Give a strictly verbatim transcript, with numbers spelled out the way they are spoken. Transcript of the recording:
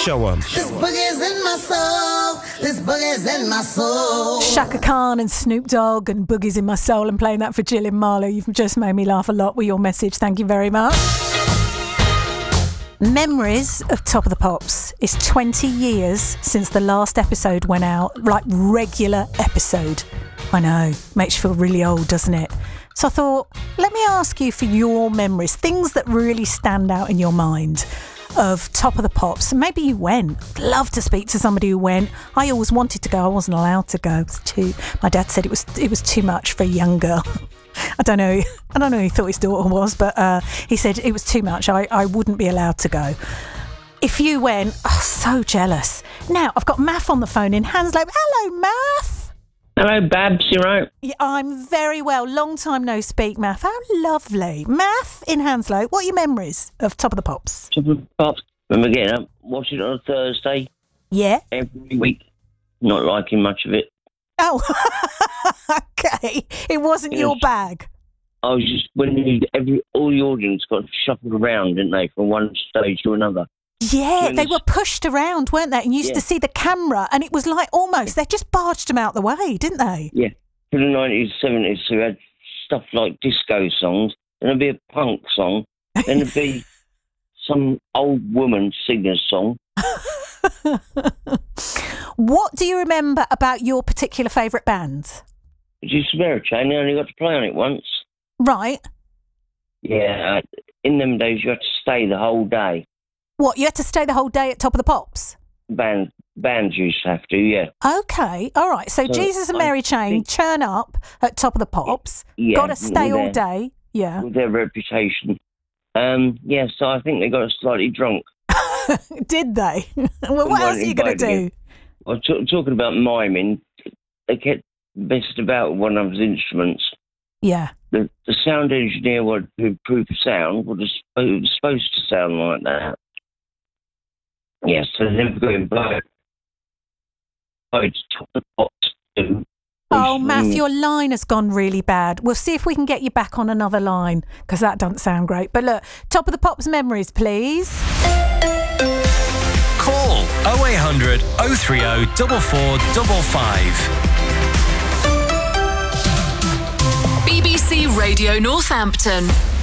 show on. This boogie's in my soul. This boogie's in my soul. Shaka Khan and Snoop Dogg and Boogie's in My Soul, and playing that for Jill in Marlow. You've just made me laugh a lot with your message. Thank you very much. Memories of Top of the Pops. It's twenty years since the last episode went out, like regular episode. I know, makes you feel really old, doesn't it? So I thought, let me ask you for your memories, things that really stand out in your mind of Top of the Pops. Maybe you went. I'd love to speak to somebody who went. I always wanted to go. I wasn't allowed to go. It was too. My dad said it was it was too much for a young girl. I don't know. I don't know who he thought his daughter was, but uh, he said it was too much. I, I wouldn't be allowed to go. If you went, oh, so jealous. Now I've got Math on the phone in Hounslow. Hello, Math. Hello, Babs. You right? Yeah, I'm very well. Long time no speak, Math. How lovely. Math in Hounslow. What are your memories of Top of the Pops? Top of the Pops. Remember getting up, watching it on a Thursday. Yeah. Every week. Not liking much of it. Oh, okay. It wasn't It your was- bag. I was just when you, every all the audience got shuffled around, didn't they, from one stage to another? Yeah, When they it's- were pushed around, weren't they? And you used Yeah. to see the camera, and it was like almost, they just barged them out the way, didn't they? Yeah. For the nineties, seventies, we had stuff like disco songs. Then there'd be a punk song. Then there'd be some old woman singing a song. What do you remember about your particular favourite band? It's just American. I only got to play on it once. Right. Yeah. Uh, in them days, you had to stay the whole day. What, you had to stay the whole day at Top of the Pops? Band, bands used to have to, yeah. Okay, all right. So, So Jesus and I Mary Chain think- churn up at Top of the Pops. Yeah. Got to stay with all their- day. Yeah. With their reputation. Um, yeah, so I think they got us slightly drunk. Did they? Well, what weren't else are you going to inviting do? I was t- talking about miming. They kept messing about with one of his instruments. Yeah. The, the sound engineer would improve the sound, was it was supposed to sound like that. Yes, so they never got invited. I top the Pops too. Oh, Math, your line has gone really bad. We'll see if we can get you back on another line, because that doesn't sound great. But look, Top of the Pops memories, please. Call oh eight hundred oh three oh four four five five. B B C Radio Northampton.